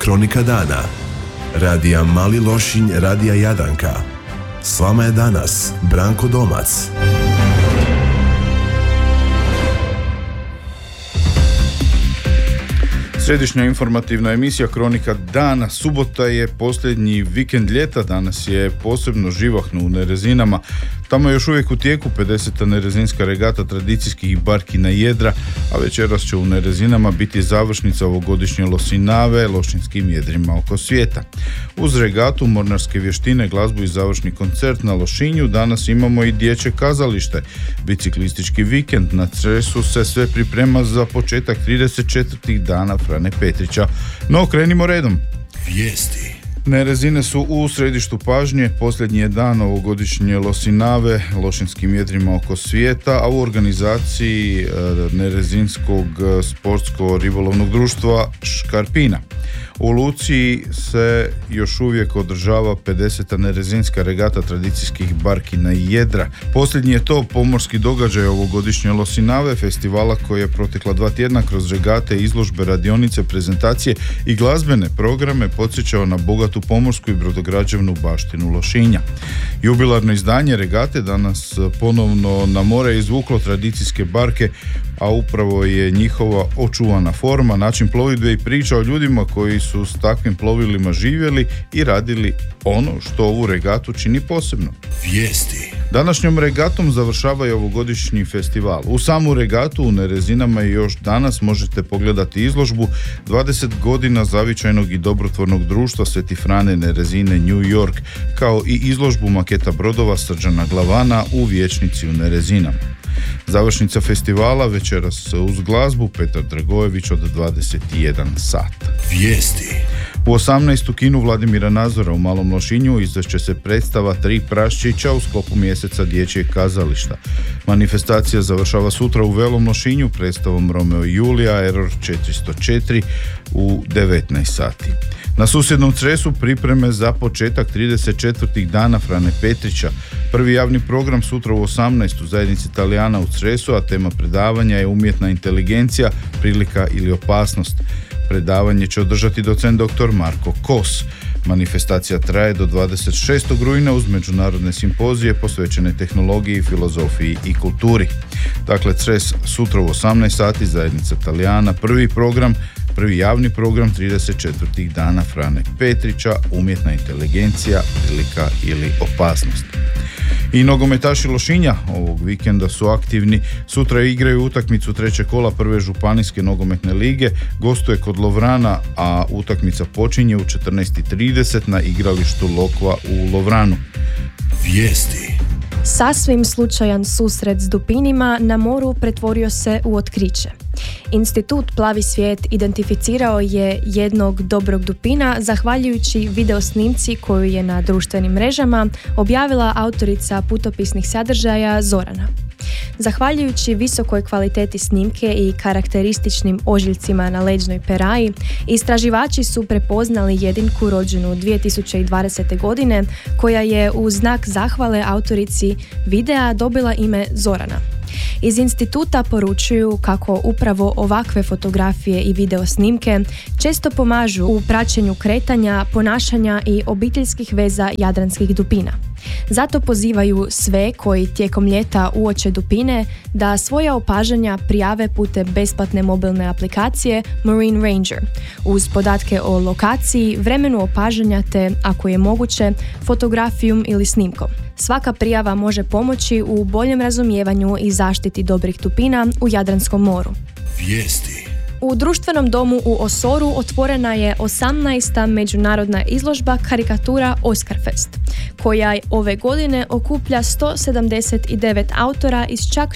Kronika dana. Radija Mali Lošinj, Radija Jadranka. S vama je danas Branko Domac. Središnja informativna emisija Kronika dana. Subota je posljednji vikend ljeta, danas je posebno živahno u Nerezinama. Tamo je još uvijek u tijeku 50. nerezinska regata tradicijskih barki na jedra, a večeras će u Nerezinama biti završnica ovogodišnje Losinave lošinskim jedrima oko svijeta. Uz regatu, mornarske vještine, glazbu i završni koncert na Lošinju danas imamo i dječje kazalište. Biciklistički vikend na Cresu se sve priprema za početak 34. dana Frane Petrića. No, krenimo redom. Vijesti. Nerezine su u središtu pažnje, posljednji je dan ovogodišnje Losinave lošinskim jedrima oko svijeta, a u organizaciji Nerezinskog sportsko-ribolovnog društva Škarpina. U Luciji se još uvijek održava 50. nerezinska regata tradicijskih barki na jedra. Posljednji je to pomorski događaj ovogodišnje Losinave, festivala koji je protekla 2 tjedna kroz regate, izložbe, radionice, prezentacije i glazbene programe podsjećao na bogatu pomorsku i brodograđevnu baštinu Lošinja. Jubilarno izdanje regate danas ponovno na more izvuklo tradicijske barke, a upravo je njihova očuvana forma, način plovidbe i priča o ljudima koji su s takvim plovilima živjeli i radili ono što ovu regatu čini posebno. Vijesti. Današnjom regatom završava i ovogodišnji festival. U samu regatu u Nerezinama i još danas možete pogledati izložbu 20 godina zavičajnog i dobrotvornog društva Sveti Frane Nerezine New York, kao i izložbu maketa brodova Srđana Glavana u vijećnici u Nerezinama. Završnica festivala večeras uz glazbu Petar Dragojević od 21 sat. Vijesti. U 18. kinu Vladimira Nazora u Malom Lošinju izvešće se predstava Tri praščića u sklopu mjeseca dječjeg kazališta. Manifestacija završava sutra u Velom Lošinju predstavom Romeo i Julija Error 404 u 19 sati. Na susjednom Cresu pripreme za početak 34. dana Frane Petrića. Prvi javni program sutra u 18. u zajednici Talijana u Cresu, a tema predavanja je umjetna inteligencija, prilika ili opasnost. Predavanje će održati docent dr. Marko Kos. Manifestacija traje do 26. rujna uz međunarodne simpozije posvećene tehnologiji, filozofiji i kulturi. Dakle, Cres sutra u 18 sati, zajednica Talijana, prvi javni program 34. dana Frane Petrića, umjetna inteligencija, prilika ili opasnost. I nogometaši Lošinja ovog vikenda su aktivni. Sutra igraju utakmicu trećeg kola prve županijske nogometne lige, gostuje kod Lovrana, a utakmica počinje u 14:30 na igralištu Lokva u Lovranu. Vijesti. Sasvim slučajan susret s dupinima na moru pretvorio se u otkriće. Institut Plavi svijet identificirao je jednog dobrog dupina zahvaljujući videosnimci koju je na društvenim mrežama objavila autorica putopisnih sadržaja Zorana. Zahvaljujući visokoj kvaliteti snimke i karakterističnim ožiljcima na leđnoj peraji, istraživači su prepoznali jedinku rođenu 2020. godine koja je u znak zahvale autorici videa dobila ime Zorana. Iz instituta poručuju kako upravo ovakve fotografije i video snimke često pomažu u praćenju kretanja, ponašanja i obiteljskih veza jadranskih dupina. Zato pozivaju sve koji tijekom ljeta uoče dupine da svoja opažanja prijave putem besplatne mobilne aplikacije Marine Ranger uz podatke o lokaciji, vremenu opažanja te, ako je moguće, fotografijom ili snimkom. Svaka prijava može pomoći u boljem razumijevanju i zaštiti dobrih dupina u Jadranskom moru. Vijesti. U društvenom domu u Osoru otvorena je 18. međunarodna izložba karikatura Oscarfest, koja ove godine okuplja 179 autora iz čak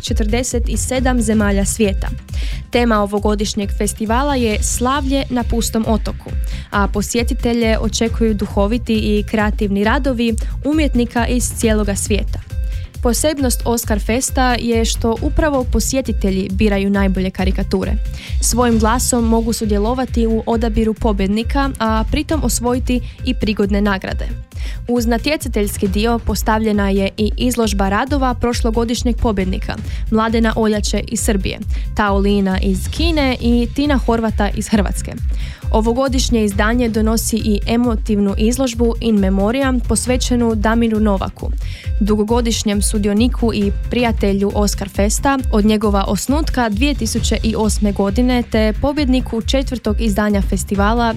47 zemalja svijeta. Tema ovogodišnjeg festivala je Slavlje na pustom otoku, a posjetitelje očekuju duhoviti i kreativni radovi umjetnika iz cijeloga svijeta. Posebnost Oscar Festa je što upravo posjetitelji biraju najbolje karikature. Svojim glasom mogu sudjelovati u odabiru pobjednika, a pritom osvojiti i prigodne nagrade. Uz natjecateljski dio postavljena je i izložba radova prošlogodišnjeg pobjednika Mladena Oljače iz Srbije, Tao Lina iz Kine i Tina Horvata iz Hrvatske. Ovogodišnje izdanje donosi i emotivnu izložbu In Memoriam posvećenu Damiru Novaku, dugogodišnjem sudioniku i prijatelju Oscar Festa od njegova osnutka 2008. godine te pobjedniku 4. izdanja festivala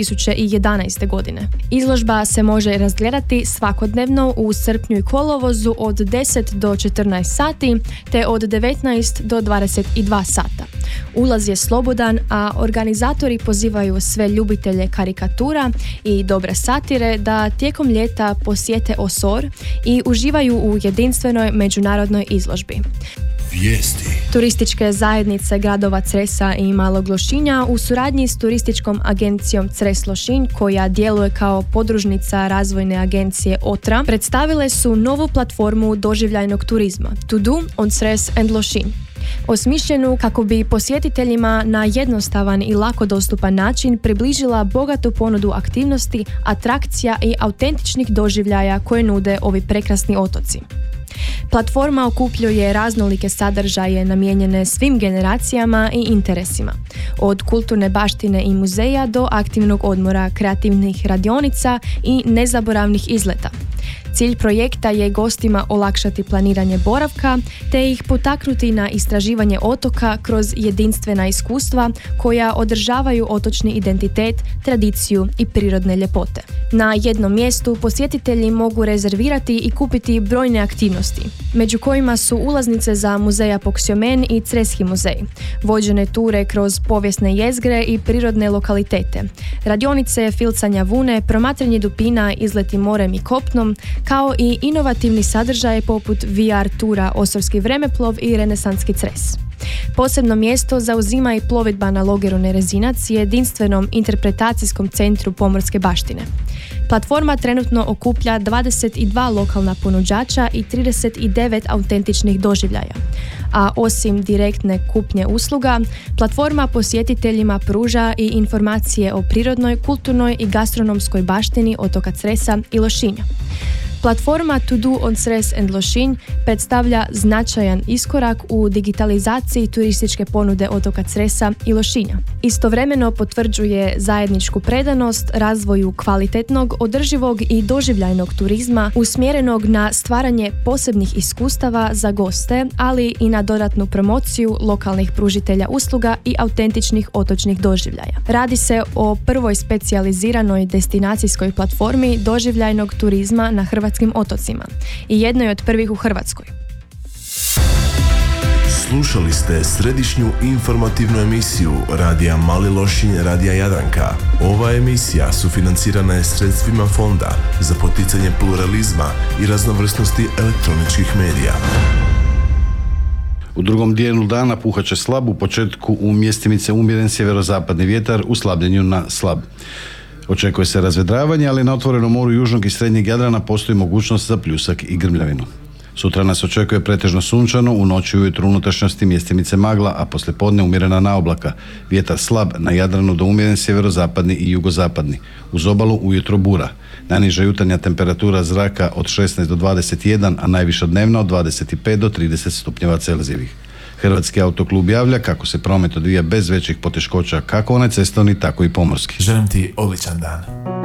2011. godine. Izložba se može razgledati svakodnevno u srpnju i kolovozu od 10 do 14 sati te od 19 do 22 sata. Ulaz je slobodan, a organizatori pozivaju sve ljubitelje karikatura i dobre satire da tijekom ljeta posjete Osor i uživaju u jedinstvenoj međunarodnoj izložbi. Vijesti. Turističke zajednice gradova Cresa i Malog Lošinja u suradnji s turističkom agencijom Cres Lošinj, koja djeluje kao podružnica razvojne agencije OTRA, predstavile su novu platformu doživljajnog turizma To Do on Cres and Lošinj. Osmišljenu kako bi posjetiteljima na jednostavan i lako dostupan način približila bogatu ponudu aktivnosti, atrakcija i autentičnih doživljaja koje nude ovi prekrasni otoci. Platforma okupljuje raznolike sadržaje namijenjene svim generacijama i interesima, od kulturne baštine i muzeja do aktivnog odmora, kreativnih radionica i nezaboravnih izleta. Cilj projekta je gostima olakšati planiranje boravka te ih potaknuti na istraživanje otoka kroz jedinstvena iskustva koja održavaju otočni identitet, tradiciju i prirodne ljepote. Na jednom mjestu posjetitelji mogu rezervirati i kupiti brojne aktivnosti, među kojima su ulaznice za muzej Apoksiomen i Creski muzej, vođene ture kroz povijesne jezgre i prirodne lokalitete, radionice filcanja vune, promatranje dupina, izleti morem i kopnom, kao i inovativni sadržaje poput VR tura Osorski vremeplov i Renesanski Cres. Posebno mjesto zauzima i plovidba na logeru Nerezinac, jedinstvenom interpretacijskom centru pomorske baštine. Platforma trenutno okuplja 22 lokalna ponuđača i 39 autentičnih doživljaja. A osim direktne kupnje usluga, platforma posjetiteljima pruža i informacije o prirodnoj, kulturnoj i gastronomskoj baštini otoka Cresa i Lošinja. Platforma To Do on Cres and Lošinj predstavlja značajan iskorak u digitalizaciji turističke ponude otoka Cresa i Lošinja. Istovremeno potvrđuje zajedničku predanost razvoju kvalitetnog, održivog i doživljajnog turizma usmjerenog na stvaranje posebnih iskustava za goste, ali i na dodatnu promociju lokalnih pružitelja usluga i autentičnih otočnih doživljaja. Radi se o prvoj specijaliziranoj destinacijskoj platformi doživljajnog turizma na hrvatskim otocima i jednoj od prvih u Hrvatskoj. Slušali ste središnju informativnu emisiju Radija Mali Lošinj, Radija Jadranka. Ova emisija sufinancirana je sredstvima Fonda za poticanje pluralizma i raznovrsnosti elektroničkih medija. U drugom dijelu dana puhat će slab, u početku u mjestimice umjeren sjeverozapadni vjetar, u slabljenju na slab. Očekuje se razvedravanje, ali na otvorenom moru južnog i srednjeg Jadrana postoji mogućnost za pljusak i grmljavinu. Sutra nas očekuje pretežno sunčano, u noći i ujutro unutrašnjosti mjestimice magla, a poslijepodne umjerena naoblaka. Vjetar slab na Jadranu do umjeren sjeverozapadni i jugozapadni. Uz obalu ujutro bura. Najniža jutarnja temperatura zraka od 16 do 21, a najviša dnevna od 25 do 30 stupnjeva Celzijevih. Hrvatski autoklub javlja kako se promet odvija bez većih poteškoća, kako onaj cestovni, tako i pomorski. Želim ti odličan dan.